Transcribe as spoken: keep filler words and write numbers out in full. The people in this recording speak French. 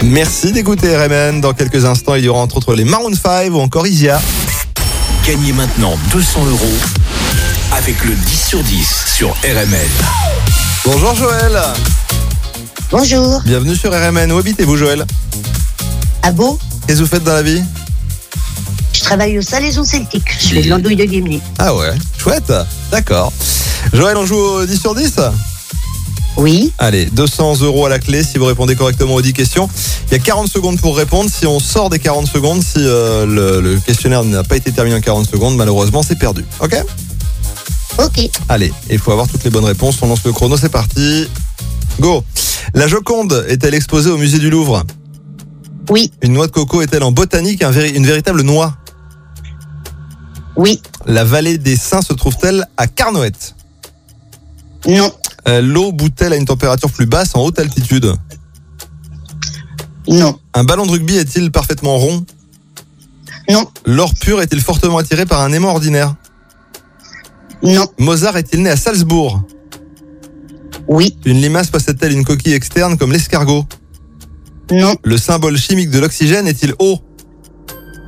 Merci d'écouter R M N. Dans quelques instants, il y aura entre autres les Maroon cinq ou encore Isia. Gagnez maintenant deux cents euros avec le dix sur dix sur R M N. Bonjour Joël. Bonjour. Bienvenue sur R M N. Où habitez-vous Joël? À Beau. Qu'est-ce que vous faites dans la vie? Je travaille au Salaison Celtique. Je fais de l'andouille de Guémené. Ah ouais, chouette. D'accord. Joël, on joue au dix sur dix? Oui. Allez, deux cents euros à la clé si vous répondez correctement aux dix questions. Il y a quarante secondes pour répondre. Si on sort des quarante secondes, si euh, le, le questionnaire n'a pas été terminé en quarante secondes, malheureusement, c'est perdu. Ok? Ok. Allez, il faut avoir toutes les bonnes réponses. On lance le chrono, c'est parti. Go. La Joconde est-elle exposée au musée du Louvre? Oui. Une noix de coco est-elle en botanique un véri- une véritable noix? Oui. La vallée des Saints se trouve-t-elle à Carnoët? Non. Euh, L'eau bout-elle à une température plus basse en haute altitude? Non. Un ballon de rugby est-il parfaitement rond? Non. L'or pur est-il fortement attiré par un aimant ordinaire? Non. Mozart est-il né à Salzbourg? Oui. Une limace possède-t-elle une coquille externe comme l'escargot? Non. Le symbole chimique de l'oxygène est-il O?